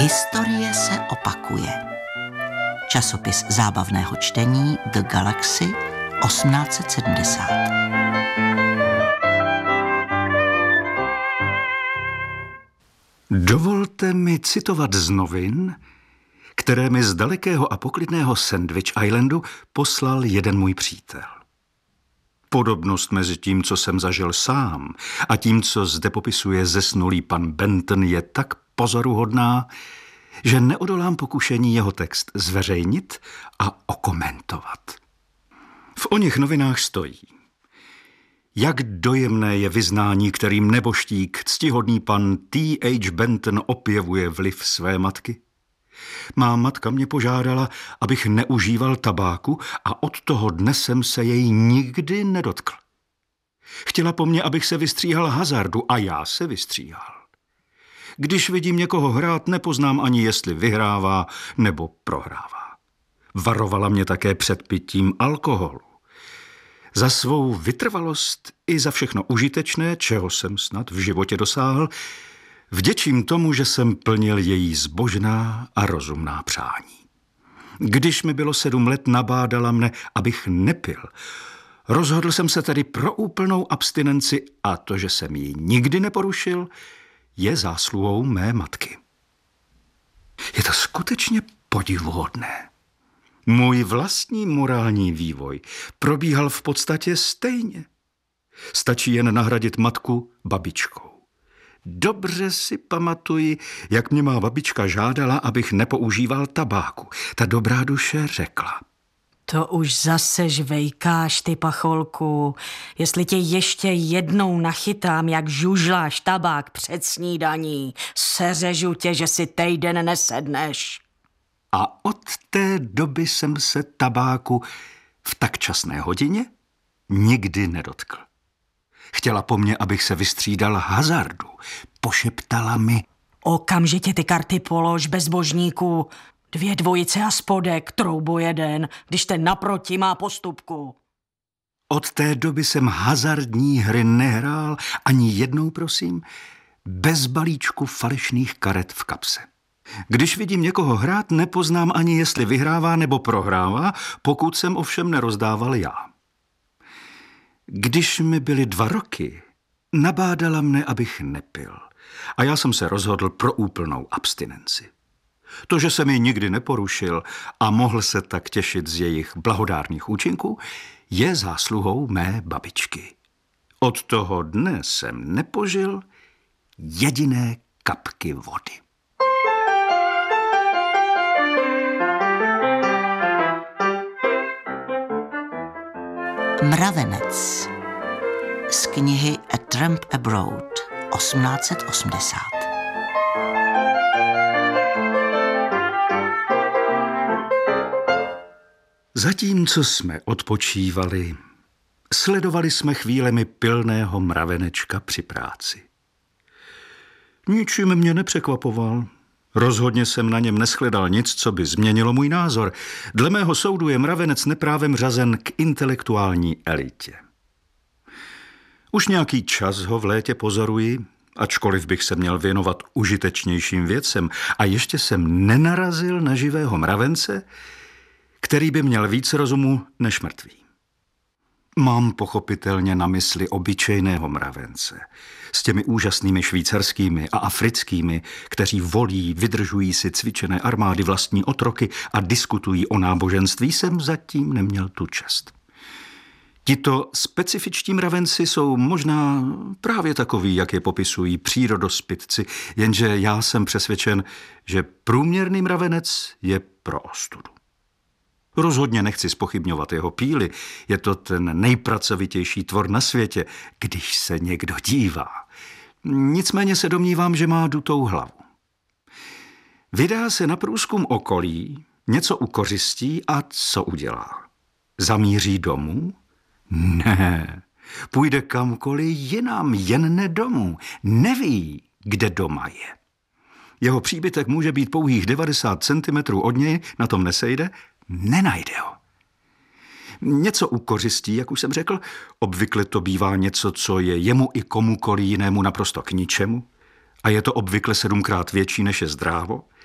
Historie se opakuje. Časopis zábavného čtení The Galaxy 1870. Dovolte mi citovat z novin, které mi z dalekého a poklidného Sandwich Islandu poslal jeden můj přítel. Podobnost mezi tím, co jsem zažil sám, a tím, co zde popisuje zesnulý pan Benton, je tak pozoruhodná, že neodolám pokušení jeho text zveřejnit a okomentovat. V oněch novinách stojí: jak dojemné je vyznání, kterým neboštík, ctihodný pan T.H. Benton opěvuje vliv své matky. Má matka mě požádala, abych neužíval tabáku, a od toho dne jsem se jej nikdy nedotkl. Chtěla po mně, abych se vystříhal hazardu, a já se vystříhal. Když vidím někoho hrát, nepoznám ani, jestli vyhrává nebo prohrává. Varovala mě také před pitím alkoholu. Za svou vytrvalost i za všechno užitečné, čeho jsem snad v životě dosáhl, vděčím tomu, že jsem plnil její zbožná a rozumná přání. Když mi bylo 7 let, nabádala mne, abych nepil. Rozhodl jsem se tedy pro úplnou abstinenci, a to, že jsem ji nikdy neporušil, je zásluhou mé matky. Je to skutečně podivuhodné. Můj vlastní morální vývoj probíhal v podstatě stejně. Stačí jen nahradit matku babičkou. Dobře si pamatuji, jak mě má babička žádala, abych nepoužíval tabáku. Ta dobrá duše řekla: to už zase žvejkáš, ty pacholku. Jestli tě ještě jednou nachytám, jak žužláš tabák před snídaní, seřežu tě, že si týden nesedneš. A od té doby jsem se tabáku v tak časné hodině nikdy nedotkl. Chtěla po mně, abych se vystřídal hazardu. Pošeptala mi: okamžitě ty karty polož, bezbožníku. 2 dvojice a spodek, troubo jeden, když ten naproti má postupku. Od té doby jsem hazardní hry nehrál ani jednou, prosím, bez balíčku falešných karet v kapse. Když vidím někoho hrát, nepoznám ani, jestli vyhrává nebo prohrává, pokud jsem ovšem nerozdával já. Když mi byly 2 roky, nabádala mne, abych nepil, a já jsem se rozhodl pro úplnou abstinenci. To, že jsem ji nikdy neporušil a mohl se tak těšit z jejich blahodárných účinků, je zásluhou mé babičky. Od toho dne jsem nepožil jediné kapky vody. Mravenec z knihy A Tramp Abroad 1880. Zatímco jsme odpočívali, sledovali jsme chvílemi pilného mravenečka při práci. Ničím mě nepřekvapoval. Rozhodně jsem na něm neshledal nic, co by změnilo můj názor. Dle mého soudu je mravenec neprávem řazen k intelektuální elitě. Už nějaký čas ho v létě pozoruji, ačkoliv bych se měl věnovat užitečnějším věcem, a ještě jsem nenarazil na živého mravence, který by měl víc rozumu než mrtvý. Mám pochopitelně na mysli obyčejného mravence s těmi úžasnými švýcarskými a africkými, kteří volí, vydržují si cvičené armády, vlastní otroky a diskutují o náboženství, jsem zatím neměl tu čest. Tito specifičtí mravenci jsou možná právě takoví, jak je popisují přírodospitci, jenže já jsem přesvědčen, že průměrný mravenec je pro ostudu. Rozhodně nechci zpochybňovat jeho píly, je to ten nejpracovitější tvor na světě, když se někdo dívá. Nicméně se domnívám, že má dutou hlavu. Vydá se na průzkum okolí, něco ukořistí a co udělá? Zamíří domů? Ne, půjde kamkoliv jinam, jen ne domů. Neví, kde doma je. Jeho příbytek může být pouhých 90 cm od něj, na tom nesejde, nenajde ho. Něco ukořistí, jak už jsem řekl, obvykle to bývá něco, co je jemu i komukoli jinému naprosto k ničemu, a je to obvykle 7krát větší, než je zdrávo.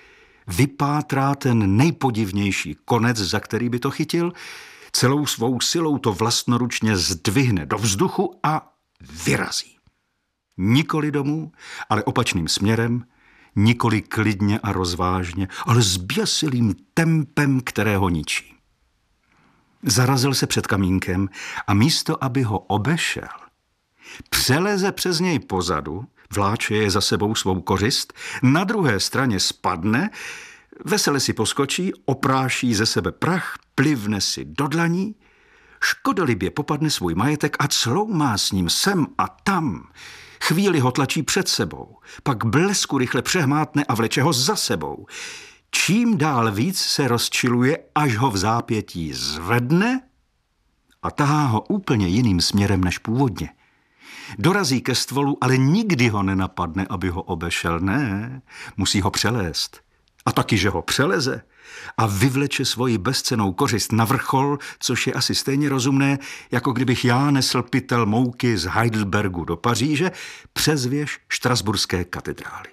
vypátrá ten nejpodivnější konec, za který by to chytil, celou svou silou to vlastnoručně zdvihne do vzduchu a vyrazí. Nikoli domů, ale opačným směrem, nikoli klidně a rozvážně, ale s běsilým tempem, které ho ničí. Zarazil se před kamínkem a místo, aby ho obešel, přeleze přes něj pozadu, vláče je za sebou svou kořist, na druhé straně spadne, vesele si poskočí, opráší ze sebe prach, plivne si do dlaní, škodolibě popadne svůj majetek a cloumá s ním sem a tam. Chvíli ho tlačí před sebou, pak blesku rychle přehmátne a vleče ho za sebou. Čím dál víc se rozčiluje, až ho v zápětí zvedne a tahá ho úplně jiným směrem než původně. Dorazí ke stvolu, ale nikdy ho nenapadne, aby ho obešel. Ne, musí ho přelézt. A taky, že ho přeleze a vyvleče svoji bezcennou kořist na vrchol, což je asi stejně rozumné, jako kdybych já nesl pytel mouky z Heidelbergu do Paříže přes věž Štrasburské katedrály.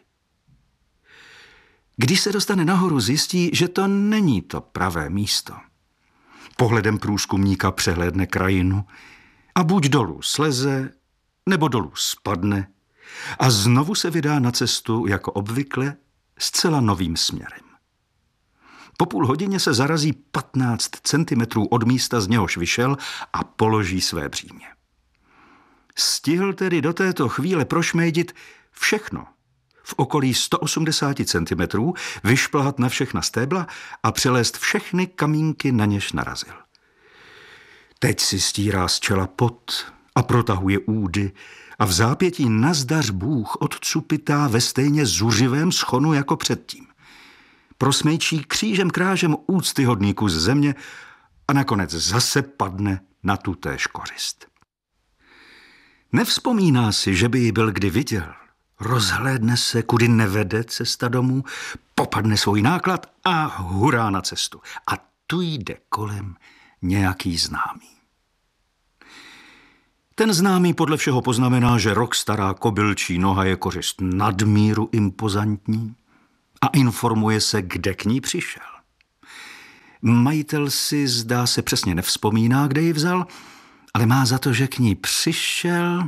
Když se dostane nahoru, zjistí, že to není to pravé místo. Pohledem průzkumníka přehlédne krajinu a buď dolů sleze, nebo dolů spadne a znovu se vydá na cestu, jako obvykle, zcela novým směrem. Po půl hodině se zarazí 15 centimetrů od místa, z něhož vyšel, a položí své břímě. Stihl tedy do této chvíle prošmédit všechno. V okolí 180 centimetrů vyšplhat na všechna stébla a přelézt všechny kamínky, na něž narazil. Teď si stírá z čela pot a protahuje údy a v zápětí nazdař Bůh odcupitá ve stejně zuřivém schonu jako předtím. Prosmejčí křížem krážem úctyhodný kus země a nakonec zase padne na tutéž kořist. Nevzpomíná si, že by ji byl kdy viděl. Rozhlédne se, kudy nevede cesta domů, popadne svůj náklad a hurá na cestu. A tu jde kolem nějaký známý. Ten známý podle všeho poznamená, že rok stará kobylčí noha je kořist nadmíru impozantní a informuje se, kde k ní přišel. Majitel si, zdá se, přesně nevzpomíná, kde ji vzal, ale má za to, že k ní přišel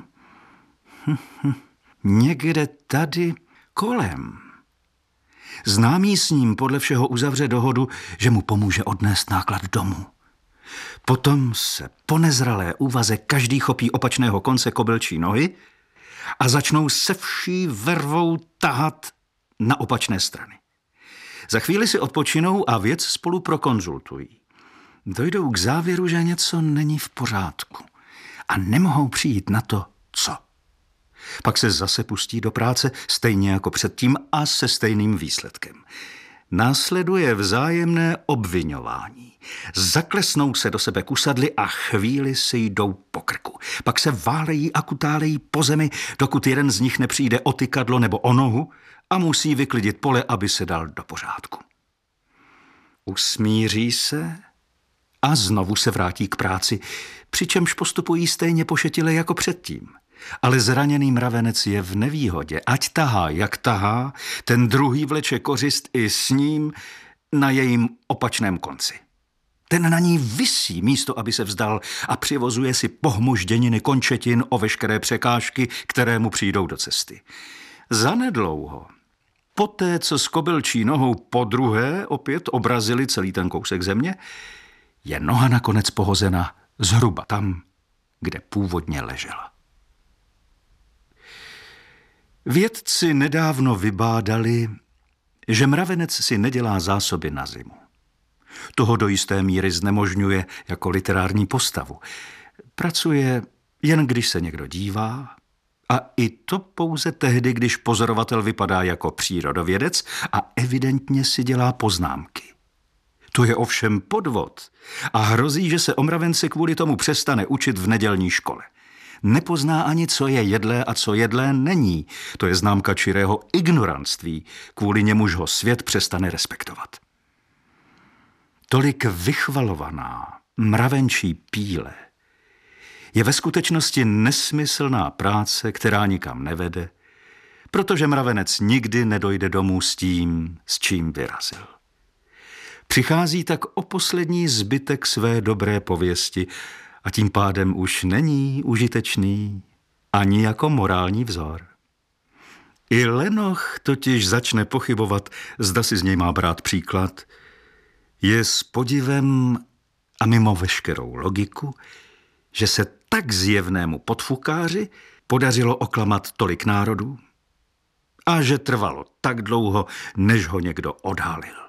někde tady kolem. Známý s ním podle všeho uzavře dohodu, že mu pomůže odnést náklad domů. Potom se po nezralé úvaze každý chopí opačného konce kobylčí nohy a začnou se vší vervou tahat na opačné strany. Za chvíli si odpočinou a věc spolu prokonzultují. Dojdou k závěru, že něco není v pořádku a nemohou přijít na to, co. Pak se zase pustí do práce stejně jako předtím a se stejným výsledkem. Následuje vzájemné obviňování. Zaklesnou se do sebe kusadly a chvíli si jdou po krku. Pak se válejí a kutálejí po zemi, dokud jeden z nich nepřijde o tykadlo nebo o nohu a musí vyklidit pole, aby se dal do pořádku. Usmíří se a znovu se vrátí k práci, přičemž postupují stejně pošetile jako předtím. Ale zraněný mravenec je v nevýhodě. Ať tahá, jak tahá, ten druhý vleče kořist i s ním na jejím opačném konci. Ten na ní visí místo, aby se vzdal, a přivozuje si pohmožděniny končetin o veškeré překážky, které mu přijdou do cesty. Zanedlouho, poté, co s kobylčí nohou podruhé opět obrazili celý ten kousek země, je noha nakonec pohozena zhruba tam, kde původně ležela. Vědci nedávno vybádali, že mravenec si nedělá zásoby na zimu. Toho do jisté míry znemožňuje jako literární postavu. Pracuje jen když se někdo dívá, a i to pouze tehdy, když pozorovatel vypadá jako přírodovědec a evidentně si dělá poznámky. To je ovšem podvod a hrozí, že se o mravence kvůli tomu přestane učit v nedělní škole. Nepozná ani, co je jedlé a co jedlé není. To je známka čirého ignorantství, kvůli němuž ho svět přestane respektovat. Tolik vychvalovaná mravenčí píle je ve skutečnosti nesmyslná práce, která nikam nevede, protože mravenec nikdy nedojde domů s tím, s čím vyrazil. Přichází tak o poslední zbytek své dobré pověsti a tím pádem už není užitečný ani jako morální vzor. I Lenoch totiž začne pochybovat, zda si z něj má brát příklad. Je s podivem a mimo veškerou logiku, že se tak zjevnému podfukáři podařilo oklamat tolik národů a že trvalo tak dlouho, než ho někdo odhalil.